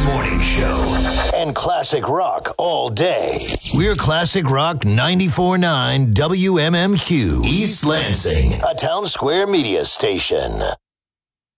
Morning Show. And classic rock all day. We're Classic Rock 94.9 WMMQ, East Lansing, a Town Square media station.